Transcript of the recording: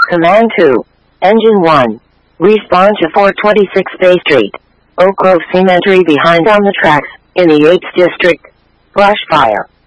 Command 2. Engine 1. Respond to 426 Bay Street, Oak Grove Cemetery behind on the tracks, in the 8th District. Brush fire.